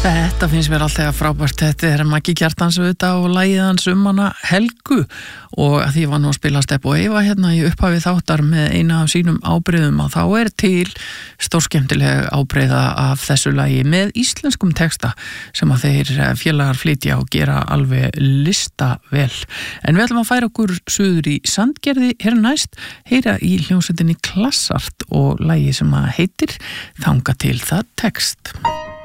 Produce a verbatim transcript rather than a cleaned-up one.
Þetta finnst mér alltaf frábært. Þetta er Maggi Kjartans auðvitað og lagið hans um hana Helgu, og að því ég var nú að spila Stepp og Eva hérna í upphafi þáttar með eina af sínum ábreiðum, að þá er til stórskemmtileg ábreiða af þessu lagi með íslenskum texta sem að þeir félagar flytja og gera alveg lista vel. En við ætlum að færa okkur suður í Sandgerði hér næst, heyra í hljómsveitinni Klassart og lagi sem að heitir Þangað til það tekst.